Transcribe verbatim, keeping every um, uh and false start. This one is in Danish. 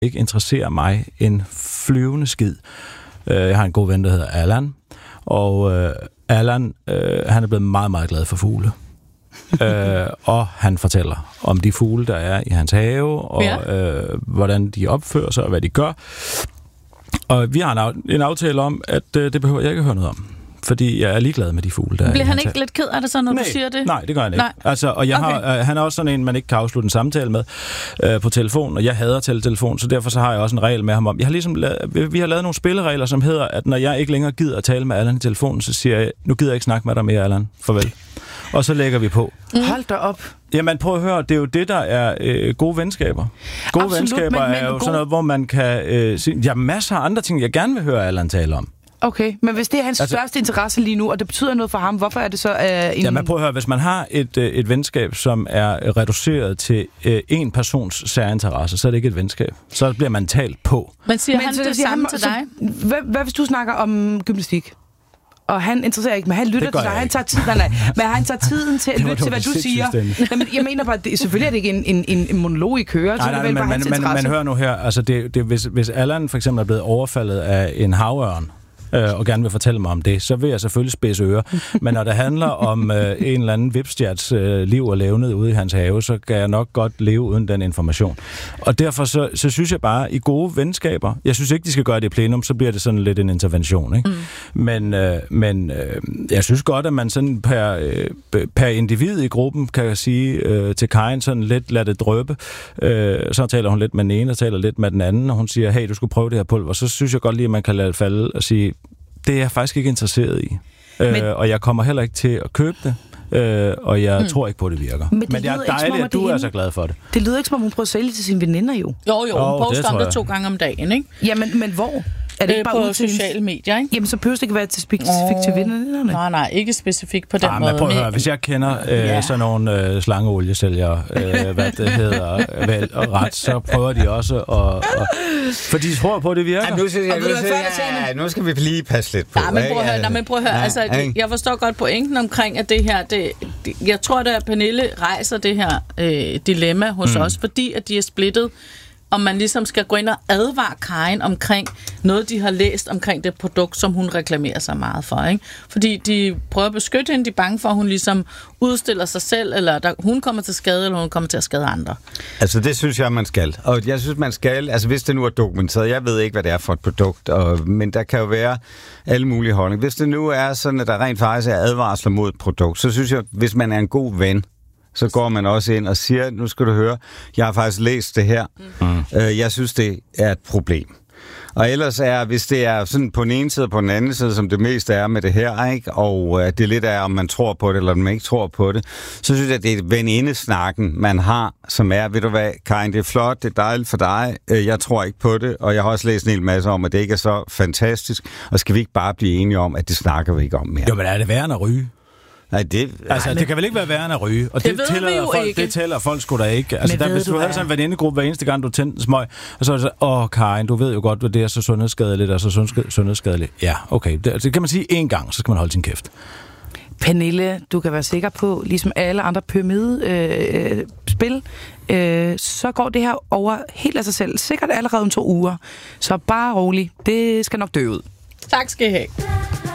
ikke interesserer mig en flyvende skid. Jeg har en god ven, der hedder Allan, og øh, Allan, øh, han er blevet meget, meget glad for fugle. øh, og han fortæller om de fugle, der er i hans have, og ja. øh, hvordan de opfører sig, og hvad de gør. Og vi har en, af- en aftale om, at øh, det behøver jeg ikke høre noget om. Fordi jeg er ligeglad med de fugle, der Bliver er han i ikke hans lidt ked af det, så, når nej, du siger det? Nej, det gør han ikke. Nej. Altså, og jeg Okay. har, øh, han er også sådan en, man ikke kan afslutte en samtale med øh, på telefon, og jeg hader telefon, så derfor så har jeg også en regel med ham om. Jeg har ligesom lavet, vi har lavet nogle spilleregler, som hedder, at når jeg ikke længere gider at tale med Allan i telefonen, så siger jeg, nu gider jeg ikke snakke med dig mere, Allan. Farvel. Og så lægger vi på. Mm. Hold da op. Jamen prøv at høre, det er jo det, der er øh, gode venskaber. Gode Absolut, venskaber men, men er jo gode... sådan noget, hvor man kan øh, sige, jeg har masser af andre ting, jeg gerne vil høre Allan tale om. Okay, men hvis det er hans Altså- altså, største interesse lige nu, og det betyder noget for ham, hvorfor er det så uh, en... Jamen prøv at høre, hvis man har et, øh, et venskab, som er reduceret til øh, en persons særinteresse, så er det ikke et venskab. Så bliver man talt på. Men siger Men han så det siger samme han- til dig? Så, hvad, hvad hvis du snakker om gymnastik? Og han interesserer ikke, men han lytter Det gør til dig. jeg Han ikke. tager tid, nej, nej, men han tager tiden til at Det var lytte til, hvad dog du det siger. sindssygt Jamen, jeg mener bare, det, selvfølgelig er det ikke en, en, en, en monolog i kører, så Nej, er det nej, vel men bare man, hans man, interesse. man hører nu her, altså det, det, hvis, hvis Allan for eksempel er blevet overfaldet af en havørn, øh, og gerne vil fortælle mig om det, så vil jeg selvfølgelig spidse ører. Men når det handler om øh, en eller anden vipstjerts øh, liv og levnet ude i hans have, så kan jeg nok godt leve uden den information. Og derfor så, så synes jeg bare, i gode venskaber, jeg synes ikke, de skal gøre det i plenum, så bliver det sådan lidt en intervention, ikke? Mm. Men, øh, men øh, jeg synes godt, at man sådan per, øh, per individ i gruppen kan sige øh, til Karin sådan lidt, lad det drøbe. Øh, så taler hun lidt med den ene, og taler lidt med den anden, og hun siger, hey, du skulle prøve det her pulver. Så synes jeg godt lige, at man kan lade det falde og sige, det er jeg faktisk ikke interesseret i. Men, øh, og jeg kommer heller ikke til at købe det, øh, og jeg hmm. tror ikke på, at det virker. Men, det Men jeg er dejligt, at du er så glad for det. Det lyder ikke, som om hun prøver at sælge det til sine veninder, jo. Jo, jo, hun Jo, det poster om tror det jeg. to gange om dagen, ikke? Jamen, men hvor? Er det Øh, ikke bare på ud til sociale medier, ikke? Jamen, så behøver det ikke være til specifikt oh. til vennerne. Nej, nej, ikke specifikt på den Ah, måde. men prøv at høre, hvis jeg kender øh, Ja. sådan nogle øh, slangeoliesælgere, øh, hvad det hedder, vel og ret, så prøver de også at... at for de tror på, at det virker. Ja, nu, synes jeg, nu, synes jeg, ja, nu skal vi lige passe lidt på. Nej, men prøv at høre, nej, men prøv at høre. Ja, altså, ikke? jeg forstår godt pointen omkring, at det her, det, det, jeg tror, at Pernille rejser det her øh, dilemma hos mm. os, fordi at de er splittet, om man ligesom skal gå ind og advare Karin omkring noget, de har læst omkring det produkt, som hun reklamerer sig meget for, ikke? Fordi de prøver at beskytte hende, de er bange for, at hun ligesom udstiller sig selv, eller der, hun kommer til skade, eller hun kommer til at skade andre. Altså, det synes jeg, man skal. Og jeg synes, man skal, altså hvis det nu er dokumenteret, jeg ved ikke, hvad det er for et produkt, og, men der kan jo være alle mulige holdninger. Hvis det nu er sådan, at der rent faktisk er advarsler mod et produkt, så synes jeg, hvis man er en god ven, så går man også ind og siger, nu skal du høre, jeg har faktisk læst det her. Mm. Øh, jeg synes, det er et problem. Og ellers er, hvis det er sådan på den ene side og på den anden side, som det meste er med det her, ikke? Og at det lidt er, om man tror på det, eller om man ikke tror på det, så synes jeg, at det er venindesnakken, man har, som er, ved du hvad, Karin, det er flot, det er dejligt for dig, jeg tror ikke på det, og jeg har også læst en hel masse om, at det ikke er så fantastisk, og skal vi ikke bare blive enige om, at det snakker vi ikke om mere? Jo, men er det værre end at ryge? Nej, det... Altså, nej, det kan vel ikke være værre end at ryge? Og det det, ved det vi jo folk, ikke. Det tæller folk sgu da ikke. Altså, der, hvis du, du havde hvad? sådan en venindegruppe hver eneste gang, du tændte en smøg, og så er det så, åh, Karin, du ved jo godt, at det er så sundhedsskadeligt og så sundhedsskade- sundhedsskadeligt. Ja, okay. Det, det kan man sige én gang, så skal man holde sin kæft. Pernille, du kan være sikker på, ligesom alle andre pyramidespil, øh, øh, så går det her over helt af sig selv. Sikkert allerede om to uger. Så bare rolig. Det skal nok dø ud. Tak skal I have.